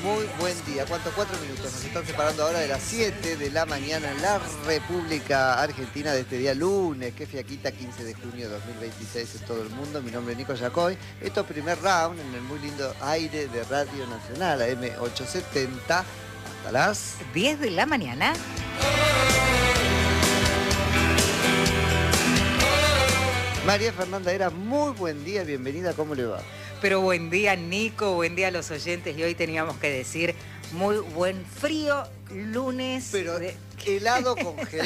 muy buen día. ¿Cuánto? 4 minutos. Nos están separando ahora de las 7 de la mañana en la República Argentina de este día lunes. Qué fiaquita, 15 de junio de 2026 en todo el mundo. Mi nombre es Nico Yacoy. Esto es primer round en el muy lindo aire de Radio Nacional, AM 870. Hasta las 10 de la mañana. María Fernanda Era, muy buen día, bienvenida, ¿cómo le va? Pero buen día, Nico, buen día a los oyentes. Y hoy teníamos que decir muy buen frío lunes. Pero helado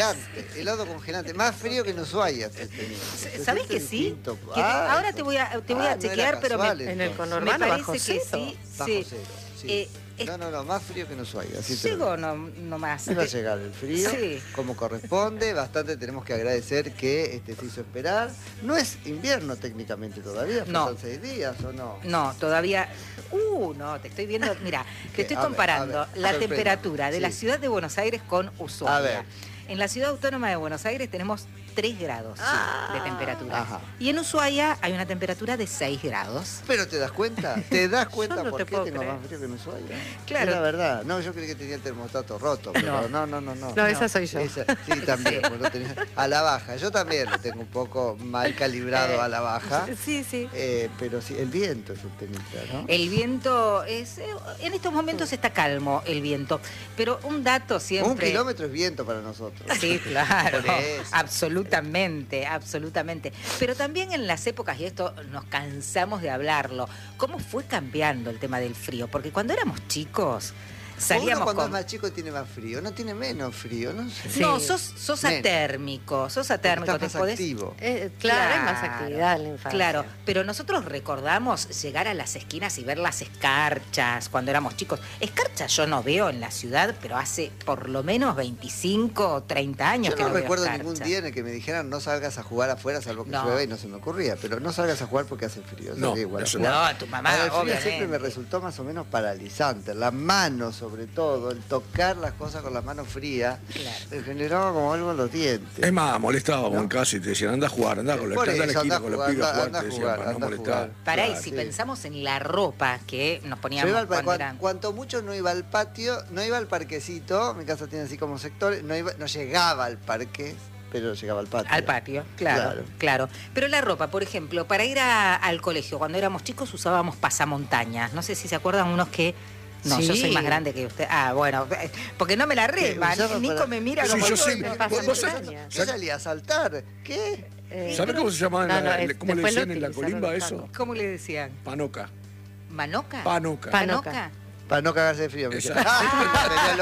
congelante, más frío que en Ushuaia. ¿Sabés que sí? Ahora te voy a chequear, pero en el conurbano me bajo parece que cero. sí. Bajo Sí. cero, sí. No, más frío que en Ushuaia. Llegó nomás. Va a llegar el frío, Sí. como corresponde. Bastante tenemos que agradecer que se hizo esperar. No es invierno técnicamente todavía, faltan 6 días, ¿o no? No, todavía. No, te estoy viendo. Mira, te estoy A ver, comparando la sorprenda. temperatura de la Sí. ciudad de Buenos Aires con Ushuaia. A ver. En la ciudad autónoma de Buenos Aires tenemos 3 grados de temperatura. Ajá. Y en Ushuaia hay una temperatura de 6 grados. Pero ¿te das cuenta? ¿Te das cuenta Yo no por te qué puedo tengo creer. más frío que en Ushuaia? Claro. Es la verdad. No, yo creí que tenía el termostato roto, pero no. No, esa soy yo. Sí, también. Pues lo tenía a la baja. Yo también lo tengo un poco mal calibrado a la baja. Sí. Pero sí, el viento es un temita, ¿no? El viento es. En estos momentos está calmo el viento. Pero un dato siempre. 1 kilómetro es viento para nosotros. Sí, claro. Por eso. Absolutamente. Pero también en las épocas, y esto nos cansamos de hablarlo, ¿cómo fue cambiando el tema del frío? Porque cuando éramos chicos, salíamos Uno cuando con... es más chico tiene más frío, no tiene menos frío, no sé. Sí. No, sos atérmico, Estás más activo. Claro, hay más actividad en la infancia. Claro, pero nosotros recordamos llegar a las esquinas y ver las escarchas cuando éramos chicos. Escarchas yo no veo en la ciudad, pero hace por lo menos 25 o 30 años Yo que no no veo recuerdo escarcha. ningún día en el que me dijeran no salgas a jugar afuera salvo que No. llueve y no se me ocurría, pero no salgas a jugar porque hace frío. No, Salí igual a eso jugar. No, tu mamá, Ahora, el frío obviamente. siempre me resultó más o menos paralizante. La mano, sobre todo, el tocar las cosas con la mano fría, Claro. me generaba como algo en los dientes. Es más, molestábamos ¿No? en casa y te decían, anda a jugar, anda con la Por anda a la eso, esquina anda con a los jugar, pibes a jugar, anda a te decían, jugar, para no anda a molestar. jugar. Pará, y Claro, si sí. pensamos en la ropa que nos Yo poníamos iba al cuando eran... cuanto mucho no iba al patio, no iba al parquecito, mi casa tiene así como sectores, no llegaba al parque, pero llegaba al patio. Al patio, claro. Pero la ropa, por ejemplo, para ir al colegio, cuando éramos chicos usábamos pasamontañas. No sé si se acuerdan unos que... No, Sí. yo soy más grande que usted. Bueno, porque no me la rema. usaba Nico para- me mira Sí, como... yo sí. me ¿Vos- pasa vos por sabés- años. Yo salía a saltar. ¿Qué? ¿Sabés cómo se llamaba? ¿Cómo le después lo decían en la utilizaron colimba los eso? tacos. ¿Cómo le decían? Panoca. ¿Manoca? Panoca. Panoca. Para no cagarse de frío. Me Exacto. decía.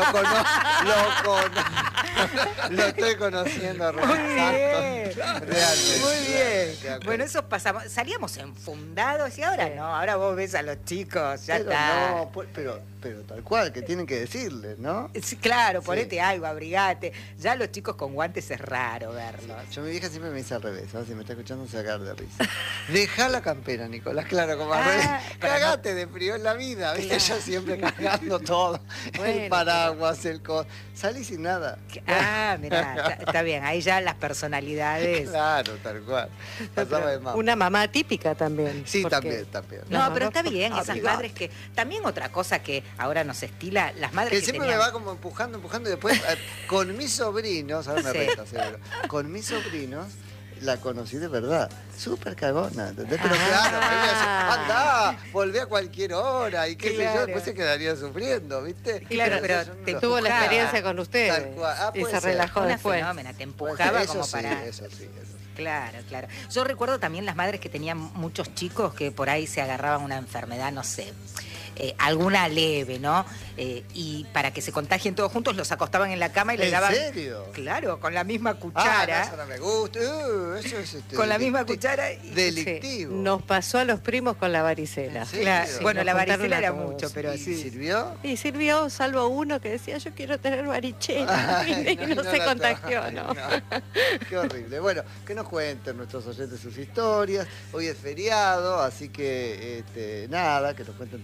Lo estoy conociendo. Muy bien. Realmente. Muy bien. De acuerdo. Bueno, eso pasamos. Salíamos enfundados y ahora no. Ahora vos ves a los chicos, ya Pero está. no, pero tal cual, que tienen que decirle, ¿no? Sí, claro, Sí. ponete algo, abrigate. Ya los chicos con guantes es raro verlos. Yo mi vieja siempre me dice al revés, ¿no? Si me está escuchando se va a cagar de risa. Deja la campera, Nicolás, claro, como al revés. para no- Cagate de frío en la vida, ¿viste? Claro. Ella siempre cargando todo. El Bueno, paraguas, salí sin nada. Mirá, está bien. Ahí ya las personalidades. Claro, tal cual. Pasaba de mamá. Una mamá típica también. Sí, porque- también. No, No, pero no, está bien, esas abrigate. madres que... También otra cosa que ahora nos estila, las madres Que que siempre tenían... me va como empujando y después con mis sobrinos, ahora me Sí. reta seguro, con mis sobrinos la conocí de verdad, súper cagona, ¿entendés? Pero claro, ella dice, anda, volvé a cualquier hora y qué sé yo, Claro. después se quedaría sufriendo, ¿viste? Claro, pero Yo no te lo- Tuvo la Empujaba. experiencia con ustedes. Tal cual. Ah, y puede se ser. relajó Una después. fenómena, te Puede empujaba ser, como eso para... sí, eso sí. Claro. Yo recuerdo también las madres que tenían muchos chicos que por ahí se agarraban una enfermedad, no sé, alguna leve, ¿no? Y para que se contagien todos juntos los acostaban en la cama y les ¿En daban... serio? Claro, con la misma Ah, no, cuchara. eso no me gusta. Eso es Con la misma cuchara y- delictivo. Sí, nos pasó a los primos con la varicela. ¿En serio? Claro, Sí, bueno, nos la contaron varicela una era cosa. mucho, pero ¿Y sí. sirvió? Y sirvió, salvo uno que decía, yo quiero tener varichela. Ay, y no se la contagió, trae, ¿no? Qué horrible. Bueno, que nos cuenten nuestros oyentes sus historias. Hoy es feriado, así que nada, que nos cuenten también cómo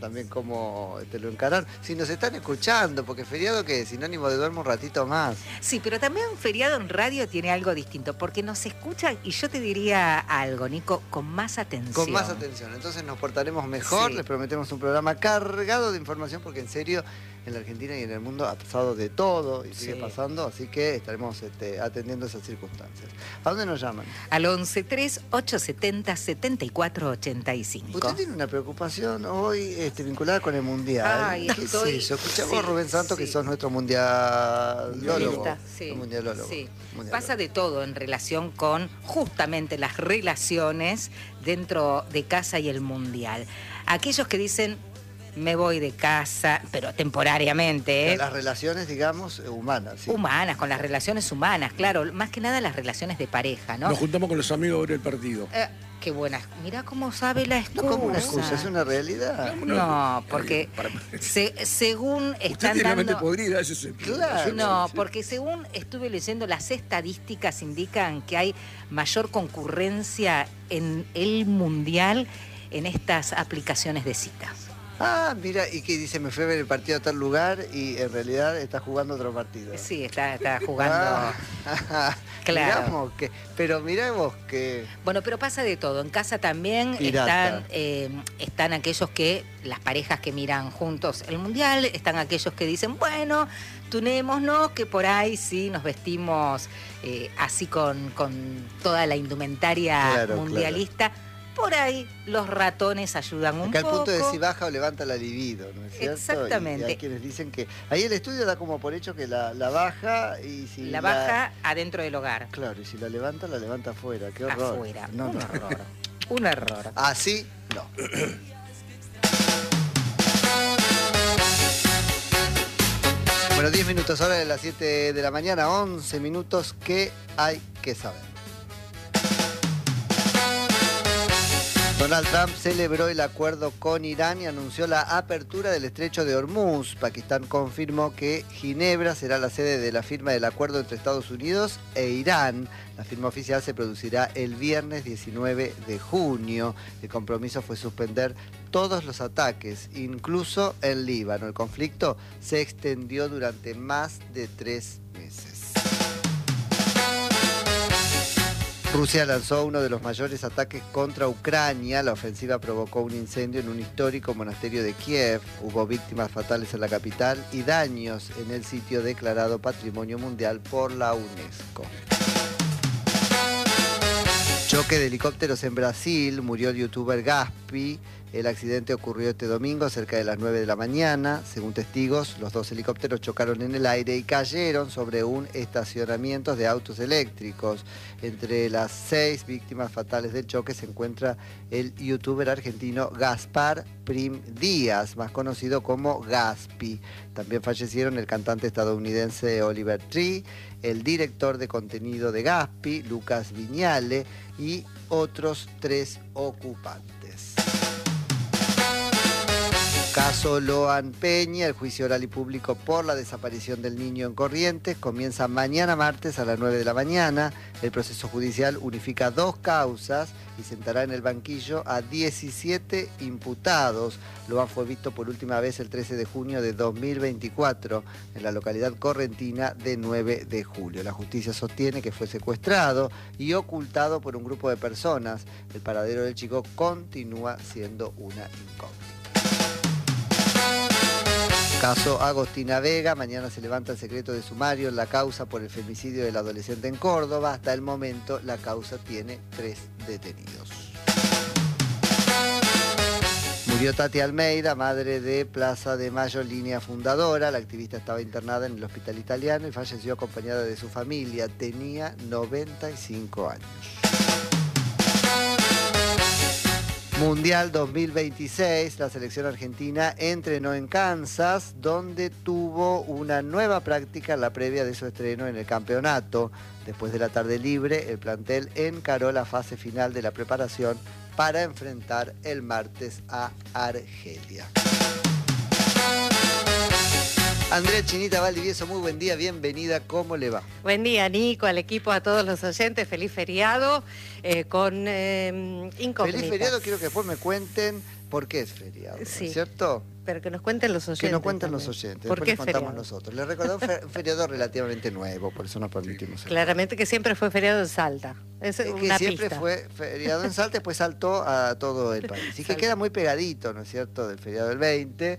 cómo te lo encararon. Si nos están escuchando, porque feriado que es sinónimo de duermo un ratito más. Sí, pero también un feriado en radio tiene algo distinto, porque nos escuchan, y yo te diría algo, Nico, con más atención. Con más atención. Entonces nos portaremos mejor, Sí. les prometemos un programa cargado de información, porque en serio, en la Argentina y en el mundo ha pasado de todo y sigue Sí. pasando, así que estaremos atendiendo esas circunstancias. ¿A dónde nos llaman? Al 11-3-870-7485. Usted tiene una preocupación hoy vinculada con el Mundial. Ay, ¿Qué estoy- es eso? Escuchamos sí, a Rubén Santos, que sí. sos nuestro mundialólogo. Sí, Mundialólogo. sí. Mundialólogo. Pasa de todo en relación con justamente las relaciones dentro de casa y el mundial. Aquellos que dicen, me voy de casa, pero temporariamente, ¿eh? Las relaciones, digamos, humanas. ¿sí? Humanas, con las relaciones humanas, claro, más que nada las relaciones de pareja, ¿no? Nos juntamos con los amigos a ver el partido. Qué buena. Mirá cómo sabe la No excusa. como una excusa, es una realidad. No, porque según Usted están tiene la mente dando... podrida, eso es... Claro. No, porque según estuve leyendo, las estadísticas indican que hay mayor concurrencia en el mundial en estas aplicaciones de citas. Ah, mira, y que dice, me fui a ver el partido a tal lugar y en realidad está jugando otro partido. Sí, está jugando. Claro. Miramos pero mirá vos que... Bueno, pero pasa de todo. En casa también Pirata. están aquellos que, las parejas que miran juntos el mundial, están aquellos que dicen, bueno, tunémonos, que por ahí sí nos vestimos así con toda la indumentaria Claro, mundialista. Por ahí los ratones ayudan un Acá el poco. punto de si baja o levanta la libido, ¿no es cierto? Exactamente. Y hay quienes dicen que... Ahí el estudio da como por hecho que la baja y si La baja adentro del hogar. Claro, y si la levanta afuera. Qué horror. Afuera. No, Un no. error. Un error. Así, no. Bueno, 10 minutos, hora de las 7 de la mañana, 11 minutos, ¿qué hay que saber? Donald Trump celebró el acuerdo con Irán y anunció la apertura del estrecho de Hormuz. Pakistán confirmó que Ginebra será la sede de la firma del acuerdo entre Estados Unidos e Irán. La firma oficial se producirá el viernes 19 de junio. El compromiso fue suspender todos los ataques, incluso en Líbano. El conflicto se extendió durante más de 3 meses. Rusia lanzó uno de los mayores ataques contra Ucrania. La ofensiva provocó un incendio en un histórico monasterio de Kiev. Hubo víctimas fatales en la capital y daños en el sitio declarado Patrimonio Mundial por la UNESCO. Choque de helicópteros en Brasil. Murió el youtuber Gaspi. El accidente ocurrió este domingo cerca de las 9 de la mañana. Según testigos, los 2 helicópteros chocaron en el aire y cayeron sobre un estacionamiento de autos eléctricos. Entre las 6 víctimas fatales del choque se encuentra el youtuber argentino Gaspar Prim Díaz, más conocido como Gaspi. También fallecieron el cantante estadounidense Oliver Tree, el director de contenido de Gaspi, Lucas Viñale, y otros 3 ocupantes. Caso Loan Peña, el juicio oral y público por la desaparición del niño en Corrientes comienza mañana martes a las 9 de la mañana. El proceso judicial unifica 2 causas y sentará en el banquillo a 17 imputados. Loan fue visto por última vez el 13 de junio de 2024 en la localidad correntina de 9 de julio. La justicia sostiene que fue secuestrado y ocultado por un grupo de personas. El paradero del chico continúa siendo una incógnita. Caso Agostina Vega, mañana se levanta el secreto de sumario en la causa por el femicidio del adolescente en Córdoba. Hasta el momento la causa tiene 3 detenidos. Murió Tati Almeida, madre de Plaza de Mayo, línea fundadora. La activista estaba internada en el hospital italiano y falleció acompañada de su familia. Tenía 95 años. Mundial 2026, la selección argentina entrenó en Kansas, donde tuvo una nueva práctica en la previa de su estreno en el campeonato. Después de la tarde libre, el plantel encaró la fase final de la preparación para enfrentar el martes a Argelia. Andrea Chinita Valdivieso, muy buen día, bienvenida, ¿cómo le va? Buen día, Nico, al equipo, a todos los oyentes, feliz feriado, con incógnitas. Feliz feriado, quiero que después me cuenten por qué es feriado, ¿no Sí. es cierto? Pero que nos cuenten los oyentes. Que nos cuenten también. los oyentes, ¿Por después qué les contamos feriado? nosotros. Les recordamos un feriado relativamente nuevo, por eso nos permitimos el Claramente que siempre fue feriado en Salta. Es que una siempre pista. fue feriado en Salta, después saltó a todo el país. Y que Salta. queda muy pegadito, ¿no es cierto?, del feriado del 20.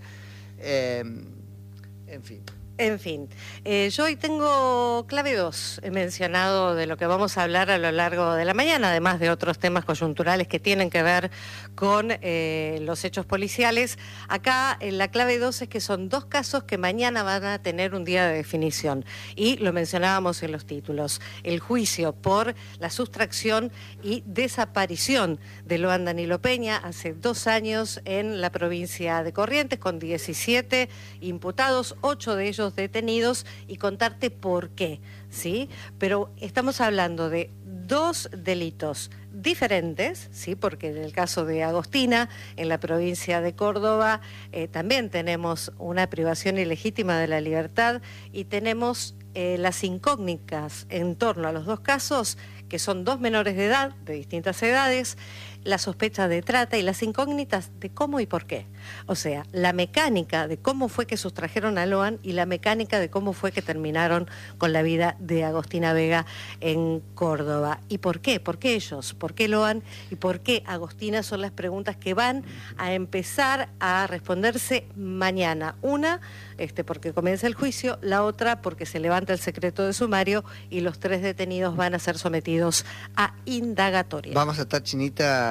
En fin. En fin, yo hoy tengo clave 2, he mencionado de lo que vamos a hablar a lo largo de la mañana, además de otros temas coyunturales que tienen que ver con los hechos policiales. Acá la clave 2 es que son 2 casos que mañana van a tener un día de definición, y lo mencionábamos en los títulos: el juicio por la sustracción y desaparición de Loan Danilo Peña hace 2 años en la provincia de Corrientes, con 17 imputados, 8 de ellos detenidos, y contarte por qué, ¿sí? Pero estamos hablando de 2 delitos diferentes, ¿sí? Porque en el caso de Agostina, en la provincia de Córdoba, también tenemos una privación ilegítima de la libertad, y tenemos las incógnitas en torno a los 2 casos, que son 2 menores de edad, de distintas edades, la sospecha de trata y las incógnitas de cómo y por qué. O sea, la mecánica de cómo fue que sustrajeron a Loan y la mecánica de cómo fue que terminaron con la vida de Agostina Vega en Córdoba. ¿Y por qué? ¿Por qué ellos? ¿Por qué Loan? ¿Y por qué Agostina? Son las preguntas que van a empezar a responderse mañana. Una, porque comienza el juicio; la otra, porque se levanta el secreto de sumario y los 3 detenidos van a ser sometidos a indagatoria. Vamos a estar, Chinita,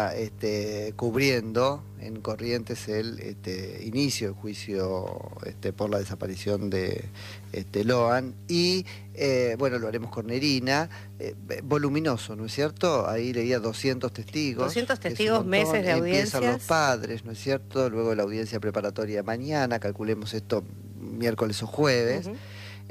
cubriendo en Corrientes el inicio del juicio por la desaparición de Loan, y bueno, lo haremos con Nerina, voluminoso, ¿no es cierto? Ahí leía 200 testigos. 200 que es un testigos, montón. meses de Empiezan audiencias. los padres, ¿no es cierto? Luego la audiencia preparatoria mañana, calculemos esto miércoles o jueves. Ujú.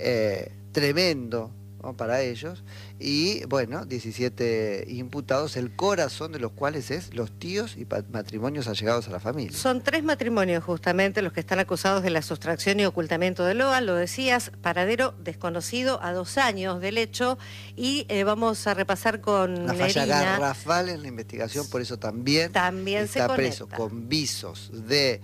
Tremendo, ¿no?, para ellos. Y bueno, 17 imputados, el corazón de los cuales es los tíos y matrimonios allegados a la familia. Son 3 matrimonios justamente los que están acusados de la sustracción y ocultamiento de Loan, lo decías, paradero desconocido a 2 años del hecho, y vamos a repasar con Una falla Nerina. garrafal en la investigación, por eso también Se está preso conecta. con visos de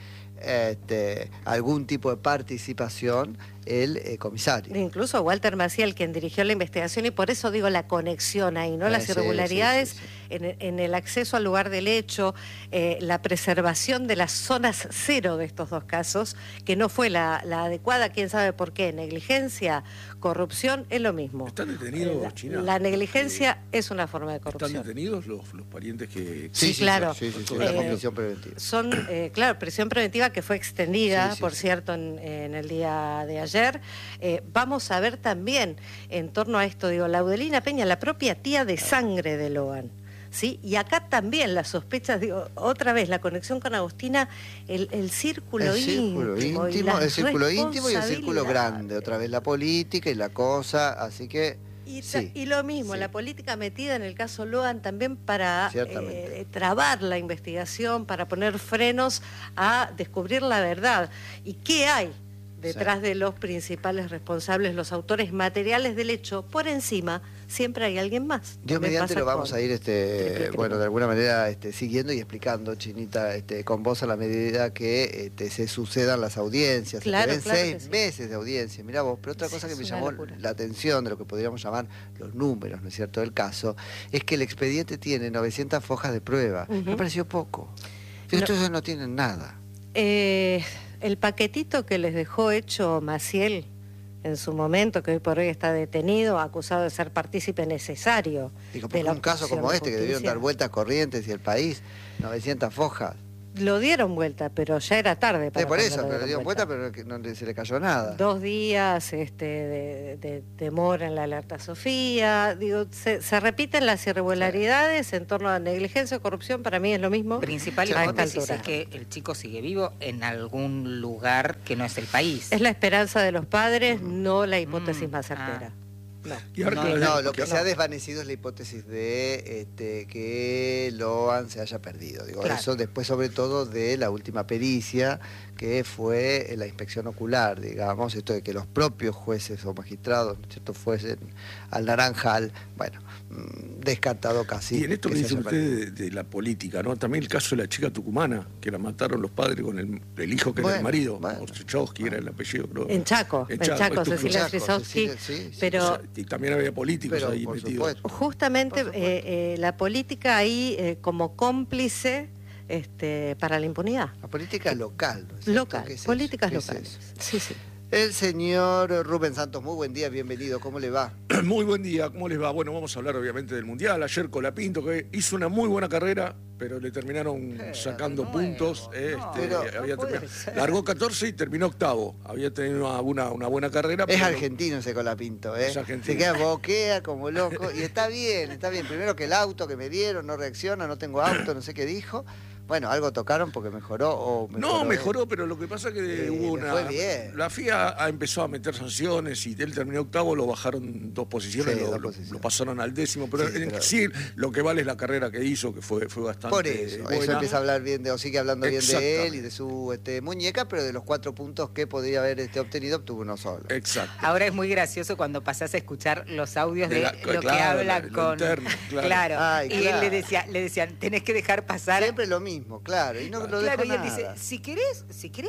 algún tipo de participación el comisario. Incluso Walter Maciel, quien dirigió la investigación, y por eso digo la conexión ahí, ¿no? Las Sí, irregularidades sí. En el acceso al lugar del hecho, la preservación de las zonas cero de estos 2 casos, que no fue la adecuada, quién sabe por qué, negligencia, corrupción, es lo mismo. ¿Están detenidos, China? La negligencia es una forma de ¿Están corrupción. detenidos los parientes que...? Sí, claro. Sí, Eh, la convicción preventiva. Son, claro, prisión preventiva que fue extendida, Sí, por sí. cierto, en el día de ayer. Vamos a ver también, en torno a esto, digo, Laudelina Peña, la propia tía de sangre de Loan, ¿sí? Y acá también las sospechas, digo, otra vez, la conexión con Agostina, el círculo íntimo. El círculo íntimo y el círculo responsabilidades. grande. Otra vez la política y la cosa, así que... sí. Y lo mismo, Sí. la política metida en el caso Loan también para Ciertamente. trabar la investigación, para poner frenos a descubrir la verdad. ¿Y qué hay detrás de los principales responsables, los autores materiales del hecho? Por encima siempre hay alguien más. Dios También mediante pasa lo vamos con a ir, Triple bueno, Crimen. de alguna manera siguiendo y explicando, Chinita, con vos a la medida que se sucedan las audiencias. Claro, Se ven claro que 6 sí. meses de audiencia, mirá vos. Pero otra Sí, cosa que es me una llamó locura. la atención de lo que podríamos llamar los números, ¿no es cierto?, del caso, es que el expediente tiene 900 fojas de prueba. Ujú. Me pareció poco. No. Estos no tienen nada. El paquetito que les dejó hecho Maciel en su momento, que hoy por hoy está detenido, acusado de ser partícipe necesario. Digo, de porque la un caso obstrucción como de este, que debieron justicia. dar vueltas Corrientes y el país, 900 fojas. Lo dieron vuelta, pero ya era tarde para Por cuando eso, lo pero le dieron vuelta, pero que no se le cayó nada. 2 días de demora en la alerta Sofía. Digo, se repiten las irregularidades en torno a negligencia o corrupción, para mí es lo mismo. Principal a esta hipótesis altura. es que el chico sigue vivo en algún lugar que no es el país. Es la esperanza de los padres, no la hipótesis más Ah. certera. Y ahora No, lo que se ha desvanecido es la hipótesis de que Loan se haya perdido. Digo, Claro. eso después sobre todo de la última pericia, que fue la inspección ocular, digamos, esto de que los propios jueces o magistrados, ¿no es cierto?, fuesen al naranjal, bueno, descartado casi. Y en esto que se dice haya usted perdido. de la política, ¿no? También el caso de la chica tucumana, que la mataron los padres con el hijo que era el Bueno, marido, bueno. Orzechowski era el apellido, creo. En Chaco, Cecilia Chaco, Strisowski, Cecilia, sí, pero... O sea, y también había políticos Pero, ahí por metidos. supuesto. Justamente Por supuesto. la política ahí como cómplice para la impunidad. La política local, ¿no es cierto? Local, ¿Qué es eso? políticas ¿Qué es locales. eso? Sí. El señor Rubén Santos, muy buen día, bienvenido, ¿cómo le va? Muy buen día, ¿cómo les va? Bueno, vamos a hablar obviamente del Mundial. Ayer Colapinto, que hizo una muy buena carrera, pero le terminaron sacando de nuevo. puntos. No, pero había no puede terminado- ser. largó 14 y terminó octavo. Había tenido una buena carrera. Es pero- argentino ese Colapinto, ¿eh? Es argentino. Se queda boquea como loco y está bien, está bien. Primero que el auto que me dieron no reacciona, no tengo auto, no sé qué dijo. Bueno, algo tocaron porque mejoró o No, él. mejoró, pero lo que pasa es que hubo le una... fue bien. La FIA empezó a meter sanciones y él terminó octavo, lo bajaron 2 posiciones, Sí, lo, 2 lo- posiciones. lo pasaron al 10º, pero Sí, en pero- sí lo que vale es la carrera que hizo, que fue bastante Por eso buena. empieza a hablar bien o sigue hablando bien de Exactamente. él y de su muñeca, pero de los 4 puntos que podría haber obtenido, obtuvo uno solo. Exacto. Ahora es muy gracioso cuando pasás a escuchar los audios de, De la- lo que claro, hablan lo con... interno, claro. Ay, y él claro. le decían, tenés que dejar pasar. Siempre lo mismo, claro, y no lo Claro, dejó y él nada. dice, si querés,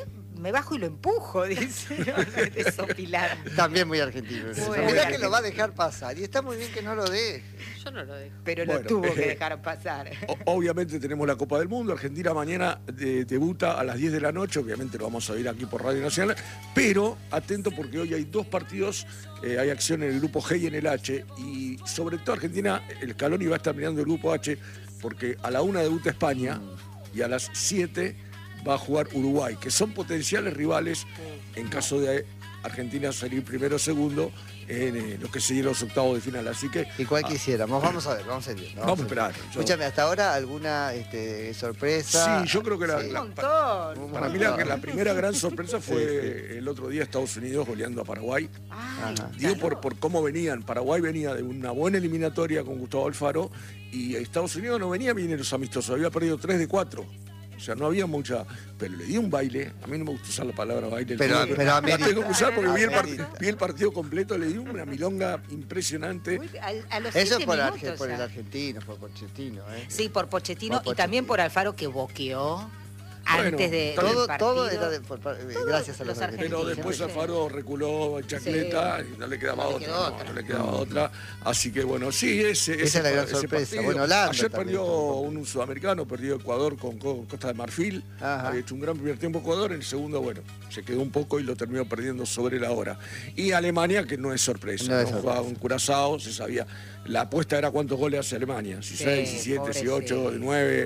me bajo y lo empujo, dice, no, desopilar. También muy argentino. Muy Mirá que argentino. lo va a dejar pasar y está muy bien que no lo deje. Yo no lo dejo. Pero Bueno, lo tuvo que dejar pasar. Obviamente tenemos la Copa del Mundo. Argentina mañana debuta a las 10 de la noche. Obviamente lo vamos a ver aquí por Radio Nacional. Pero atento porque hoy hay 2 partidos. Hay acción en el grupo G y en el H. Y sobre todo Argentina, el Scaloni va a estar mirando el grupo H porque a la 1 debuta España y a las 7 va a jugar Uruguay, que son potenciales rivales en caso de Argentina salir primero o segundo en lo que serían los octavos de final. Así que ¿Y cuál quisiéramos? Vamos a ver, vamos a ir viendo. vamos a esperar. Escúchame, hasta ahora alguna sorpresa. Sí, yo creo que Un montón. para mí la primera gran sorpresa fue el otro día Estados Unidos goleando a Paraguay. Ay, Ajá. Digo claro. por cómo venían. Paraguay venía de una buena eliminatoria con Gustavo Alfaro y Estados Unidos no venía bien en los amistosos, había perdido 3 de 4. O sea, no había mucha... Pero le dio un baile. A mí no me gusta usar la palabra baile. Pero la amerita. tengo que usar porque Amerita. vi el partido completo, le dio una milonga impresionante. Uy, a los Eso 7 por, minutos por ya. el argentino, por Pochettino. Sí, por Pochettino Por y también Pochettino. por Alfaro que boqueó Bueno, antes del Todo, partido. todo era gracias a los los argentinos. Pero después Sí. Alfaro reculó en chacleta y no le quedaba No le otra. quedó otra. No le quedaba otra. Así que bueno, sí, esa es la gran sorpresa. Bueno, Holanda Ayer también perdió tuvo. un sudamericano, perdió Ecuador con Costa de Marfil. Ajá. Había hecho un gran primer tiempo Ecuador, en el segundo, bueno, se quedó un poco y lo terminó perdiendo sobre la hora. Y Alemania, que no es sorpresa, No es jugaba sorpresa. con Curazao, se sabía. La apuesta era cuántos goles hace Alemania, si 6, si 7, si 8, pobrecito. 9.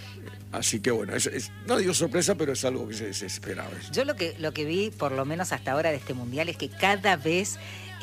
Así que bueno, no digo sorpresa, pero es algo que se esperaba. Yo lo que vi, por lo menos hasta ahora de este mundial, es que cada vez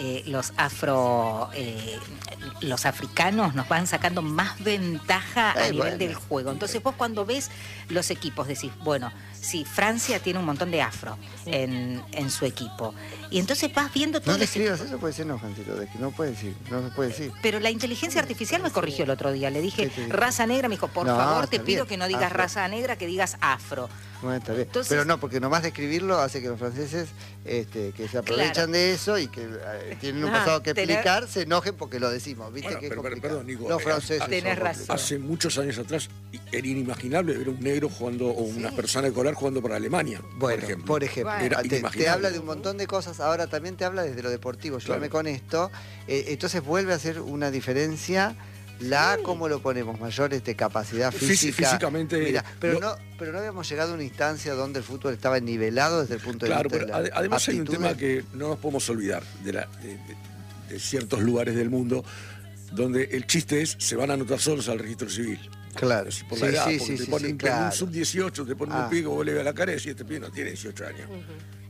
los africanos nos van sacando más ventaja a nivel bueno. del juego. Entonces vos cuando ves los equipos decís, bueno, sí, Francia tiene un montón de afro en su equipo. Y entonces vas viendo No todo le escribas eso, puede ser no, Jancito, de que no puede decir, no se puede decir. Pero la inteligencia artificial me corrigió el otro día. Le dije ¿Qué te dijo? raza negra, me dijo, por No, favor, te está pido bien. que no digas Afro. raza negra, que digas afro. No, está bien. Entonces- Pero no, porque nomás de escribirlo hace que los franceses que se aprovechan Claro. de eso y que tienen un Ah, pasado que tener- explicar, se enojen porque lo decimos. ¿Viste Bueno, que es pero, complicado? perdón, Nico, Los franceses tenés son razón. complicados. hace muchos años atrás era inimaginable ver un negro jugando o una persona de color jugando para Alemania, Bueno, por ejemplo. Era te inimaginable. habla de un montón de cosas, ahora también te habla desde lo deportivo, ayúdame con esto, entonces vuelve a ser una diferencia ¿cómo lo ponemos? Mayor capacidad física. Físicamente, Mirá, pero no habíamos llegado a una instancia donde el fútbol estaba nivelado desde el punto de Claro, vista pero de la además hay un aptitudes. tema que no nos podemos olvidar de ciertos lugares del mundo donde el chiste es se van a anotar solos al registro civil. Claro, Así por la edad, porque te ponen claro. un sub-18, te ponen un pico, vos le ves a la cara y decís, este pibe no tiene 18 años.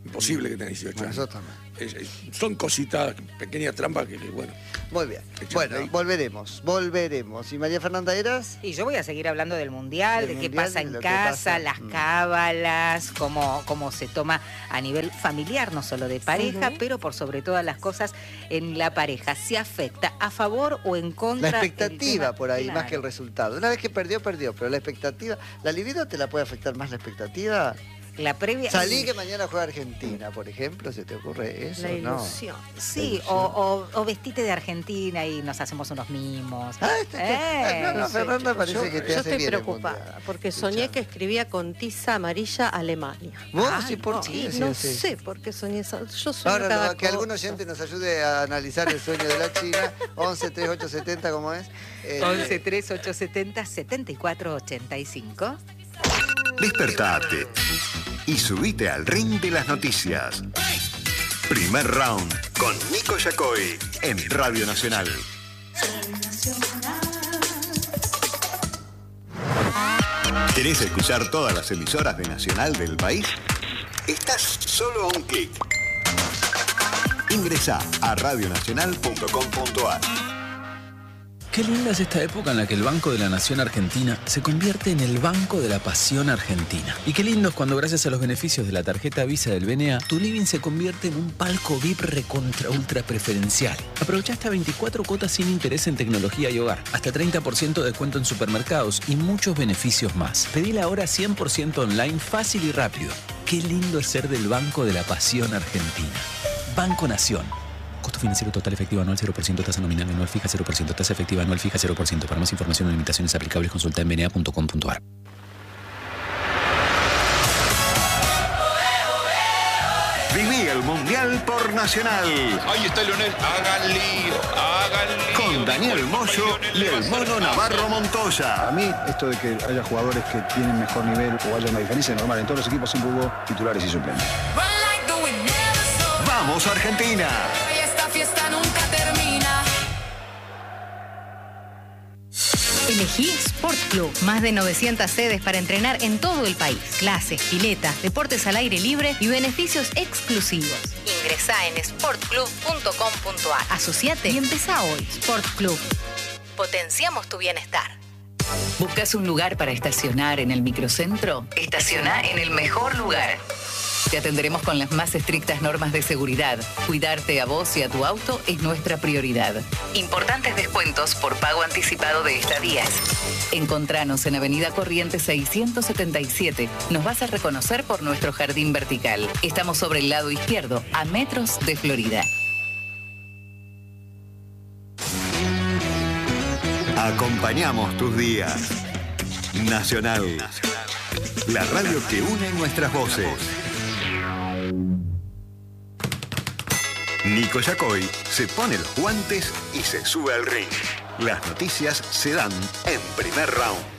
Imposible que tenga 18 Bueno, años. nosotros también. Son cositas, pequeñas trampas que bueno. Muy bien. Echale Bueno, ahí. volveremos. ¿Y María Fernanda Eras? Y yo voy a seguir hablando del mundial, Del de qué mundial, pasa de en lo que casa, pasa. las cábalas, cómo se toma a nivel familiar, no solo de pareja, pero por sobre todas las cosas en la pareja. ¿Se afecta a favor o en contra? La el expectativa tema? por ahí, Claro. más que el resultado. Una vez que perdió, pero la expectativa, ¿la libido te la puede afectar más la expectativa? La previa. Salí que mañana juega Argentina, por ejemplo, ¿se te ocurre eso? La No. ilusión. Sí, La o vestite de Argentina y nos hacemos unos mimos. No, Fernanda parece que te Yo hace estoy bien el preocupada mundial. porque soñé que escribía con tiza amarilla Alemania. ¿Vos? Ay, Sí, ¿por no, qué? Y Sí, no sí. sé por qué soñé eso. Yo sueño Ahora, cada que algún cosa. oyente nos ayude a analizar el sueño de la China. 11 3870, ¿cómo es? 11 3870 7485. Despertate y subite al ring de las noticias. Primer round con Nico Yacoy en Radio Nacional. ¿Querés escuchar todas las emisoras de Nacional del país? Estás solo a un clic. Ingresá a radionacional.com.ar. Qué linda es esta época en la que el Banco de la Nación Argentina se convierte en el Banco de la Pasión Argentina. Y qué lindo es cuando gracias a los beneficios de la tarjeta Visa del BNA, tu living se convierte en un palco VIP recontra ultra preferencial. Aprovecha hasta 24 cuotas sin interés en tecnología y hogar, hasta 30% de descuento en supermercados y muchos beneficios más. Pedila ahora 100% online, fácil y rápido. Qué lindo es ser del Banco de la Pasión Argentina. Banco Nación. Costo financiero total efectivo anual 0%, tasa nominal anual fija 0%, tasa efectiva anual fija 0%. Para más información o limitaciones aplicables consulta en bna.com.ar. Viví el Mundial por Nacional. Ahí está Leonel, hagan lío. Con Daniel Moyo y el Mono Navarro Montoya. A mí, esto de que haya jugadores que tienen mejor nivel o haya una diferencia es normal. En todos los equipos siempre hubo titulares y suplentes. ¡Vamos Argentina! Esta fiesta nunca termina. Elegí Sport Club. Más de 900 sedes para entrenar en todo el país. Clases, piletas, deportes al aire libre y beneficios exclusivos. Ingresá en sportclub.com.ar. Asociate y empezá hoy. Sport Club. Potenciamos tu bienestar. ¿Buscas un lugar para estacionar en el microcentro? Estaciona en el mejor lugar. Te atenderemos con las más estrictas normas de seguridad. Cuidarte a vos y a tu auto es nuestra prioridad. Importantes descuentos por pago anticipado de estadías. Encontranos en Avenida Corrientes 677. Nos vas a reconocer por nuestro jardín vertical. Estamos sobre el lado izquierdo, a metros de Florida. Acompañamos tus días. Nacional. La radio que une nuestras voces. Nico Yacoy se pone los guantes y se sube al ring. Las noticias se dan en Primer Round.